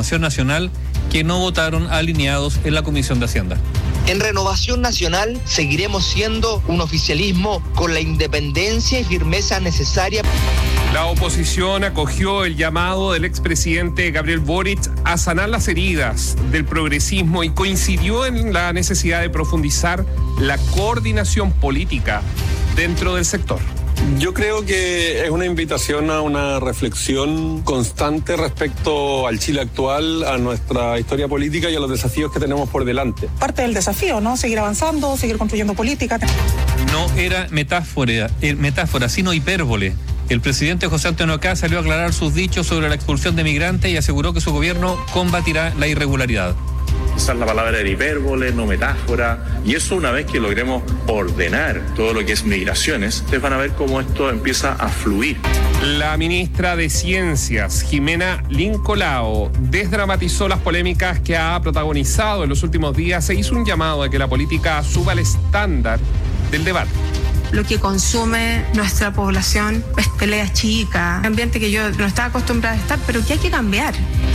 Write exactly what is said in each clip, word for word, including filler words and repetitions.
Renovación Nacional que no votaron alineados en la Comisión de Hacienda. En Renovación Nacional seguiremos siendo un oficialismo con la independencia y firmeza necesaria. La oposición acogió el llamado del expresidente Gabriel Boric a sanar las heridas del progresismo y coincidió en la necesidad de profundizar la coordinación política dentro del sector. Yo creo que es una invitación a una reflexión constante respecto al Chile actual, a nuestra historia política y a los desafíos que tenemos por delante. Parte del desafío, ¿no? Seguir avanzando, seguir construyendo política. No era metáfora, eh, metáfora, sino hipérbole. El presidente José Antonio Kast salió a aclarar sus dichos sobre la expulsión de migrantes y aseguró que su gobierno combatirá la irregularidad. Usar la palabra de hipérbole, no metáfora, y eso una vez que logremos ordenar todo lo que es migraciones, ustedes van a ver cómo esto empieza a fluir. La ministra de Ciencias, Jimena Lincolao, desdramatizó las polémicas que ha protagonizado en los últimos días e hizo un llamado a que la política suba el estándar del debate. Lo que consume nuestra población es pelea chica, un ambiente que yo no estaba acostumbrada a estar, pero que hay que cambiar.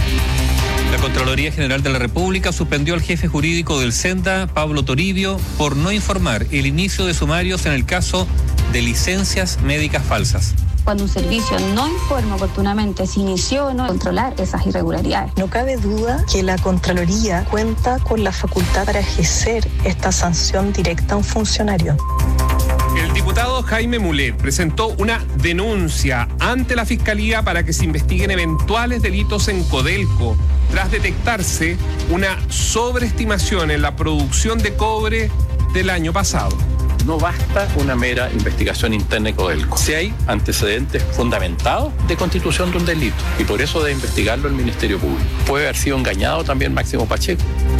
La Contraloría General de la República suspendió al jefe jurídico del SENDA, Pablo Toribio, por no informar el inicio de sumarios en el caso de licencias médicas falsas. Cuando un servicio no informa oportunamente si inició o no controlar esas irregularidades. No cabe duda que la Contraloría cuenta con la facultad para ejercer esta sanción directa a un funcionario. El diputado Jaime Mulet presentó una denuncia ante la Fiscalía para que se investiguen eventuales delitos en Codelco, tras detectarse una sobreestimación en la producción de cobre del año pasado. No basta una mera investigación interna de Codelco. Si hay antecedentes fundamentados de constitución de un delito, y por eso debe investigarlo el Ministerio Público. Puede haber sido engañado también Máximo Pacheco.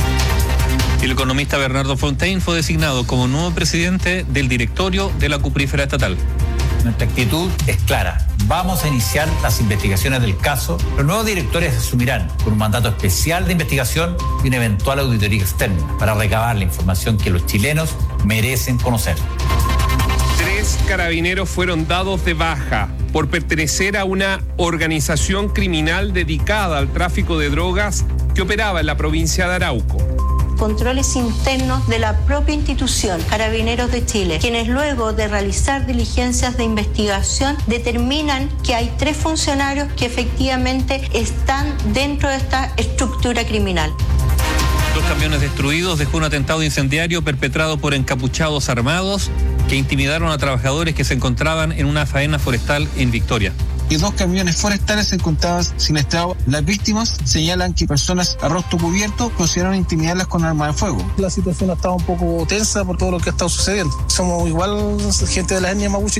El economista Bernardo Fontaine fue designado como nuevo presidente del directorio de la Cuprífera Estatal. Nuestra actitud es clara. Vamos a iniciar las investigaciones del caso. Los nuevos directores asumirán con un mandato especial de investigación y una eventual auditoría externa para recabar la información que los chilenos merecen conocer. Tres carabineros fueron dados de baja por pertenecer a una organización criminal dedicada al tráfico de drogas que operaba en la provincia de Arauco. Controles internos de la propia institución, Carabineros de Chile, quienes luego de realizar diligencias de investigación determinan que hay tres funcionarios que efectivamente están dentro de esta estructura criminal. Dos camiones destruidos dejó un atentado incendiario perpetrado por encapuchados armados que intimidaron a trabajadores que se encontraban en una faena forestal en Victoria. Y dos camiones forestales se encontraban sin estado. Las víctimas señalan que personas a rostro cubierto consideraron intimidarlas con armas de fuego. La situación ha estado un poco tensa por todo lo que ha estado sucediendo. Somos igual gente de la etnia mapuche.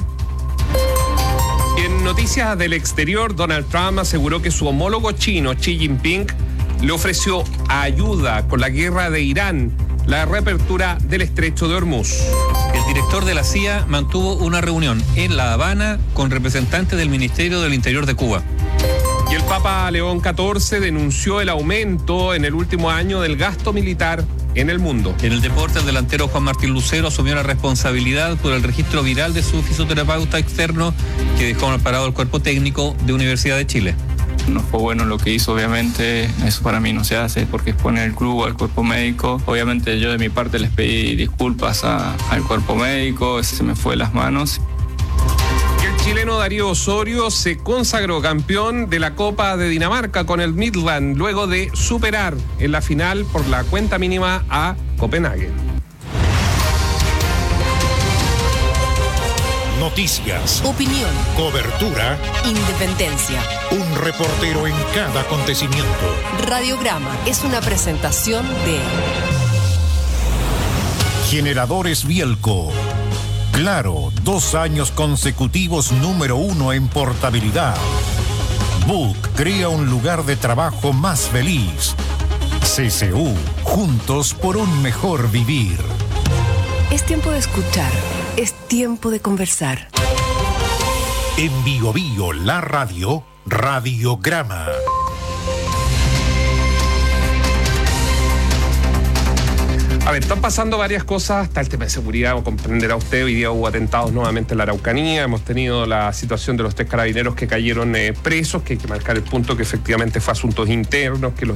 En noticias del exterior, Donald Trump aseguró que su homólogo chino, Xi Jinping, le ofreció ayuda con la guerra de Irán, la reapertura del estrecho de Hormuz. El director de la C I A mantuvo una reunión en La Habana con representantes del Ministerio del Interior de Cuba. Y el Papa León catorce denunció el aumento en el último año del gasto militar en el mundo. En el deporte, el delantero Juan Martín Lucero asumió la responsabilidad por el registro viral de su fisioterapeuta externo que dejó mal parado el cuerpo técnico de Universidad de Chile. No fue bueno lo que hizo, obviamente, eso para mí no se hace porque expone al club, al cuerpo médico. Obviamente yo de mi parte les pedí disculpas a, al cuerpo médico, se me fue de las manos. Y el chileno Darío Osorio se consagró campeón de la Copa de Dinamarca con el Midland luego de superar en la final por la cuenta mínima a Copenhague. Noticias, opinión, cobertura, independencia. Un reportero en cada acontecimiento. Radiograma es una presentación de Generadores Bielco. Claro, dos años consecutivos número uno en portabilidad. Book crea un lugar de trabajo más feliz. C C U, juntos por un mejor vivir. Es tiempo de escuchar. Es tiempo de conversar. En Bio Bio, la radio, Radiograma. A ver, están pasando varias cosas. Está el tema de seguridad, como comprenderá usted. Hoy día hubo atentados nuevamente en la Araucanía. Hemos tenido la situación de los tres carabineros que cayeron eh, presos, que hay que marcar el punto que efectivamente fue asuntos internos, que los